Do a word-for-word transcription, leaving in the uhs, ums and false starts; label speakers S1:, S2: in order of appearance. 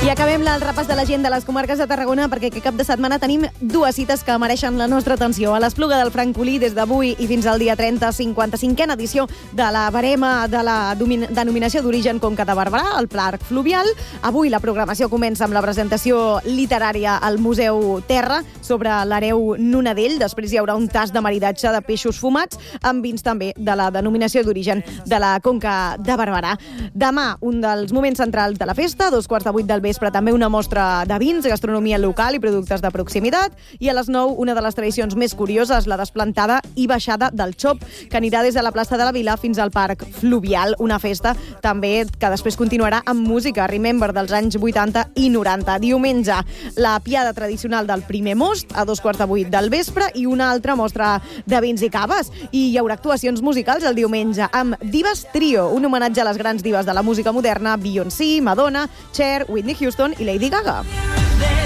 S1: I acabem el repàs de la gent de les comarques de Tarragona perquè aquest cap de setmana tenim dues cites que mereixen la nostra atenció. A l'Espluga del Francolí, des d'avui i fins al dia trenta, cinquanta-cinquena edició de la barema de la denominació d'origen Conca de Barberà, el Parc Fluvial. Avui la programació comença amb la presentació literària al Museu Terra sobre l'hereu Nonadell. Després hi haurà un tast de maridatge de peixos fumats amb vins també de la denominació d'origen de la Conca de Barberà. Demà, un dels moments centrals de la festa, a dos quarts de vuit del vespre, també una mostra de vins, gastronomia local i productes de proximitat. I a les nou, una de les tradicions més curioses, la desplantada i baixada del xop, que anirà des de la plaça de la Vila fins al Parc Fluvial. Una festa també que després continuarà amb música, Remember, dels anys vuitanta i noranta. Diumenge, la piada tradicional del primer most, a dos quarts de vuit del vespre, i una altra mostra de vins i caves. I hi haurà actuacions musicals el diumenge amb Divas Trio, un homenatge a les grans divas de la música moderna, Beyoncé, Madonna, Cher, Whitney Houston i Lady Gaga.